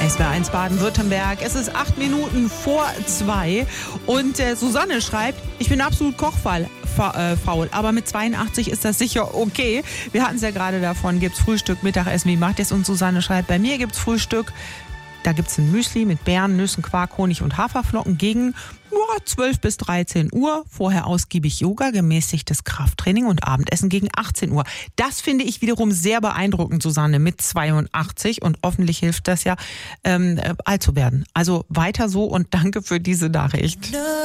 SWR1 Baden-Württemberg. Es ist 8 Minuten vor 2 und Susanne schreibt, ich bin absolut kochfaul, aber mit 82 ist das sicher okay. Wir hatten es ja gerade davon, gibt's Frühstück, Mittagessen, wie macht ihr es? Und Susanne schreibt, bei mir gibt's Frühstück. Da gibt es ein Müsli mit Beeren, Nüssen, Quark, Honig und Haferflocken gegen 12 bis 13 Uhr. Vorher ausgiebig Yoga, gemäßigtes Krafttraining und Abendessen gegen 18 Uhr. Das finde ich wiederum sehr beeindruckend, Susanne, mit 82. Und hoffentlich hilft das ja, alt zu werden. Also weiter so und danke für diese Nachricht.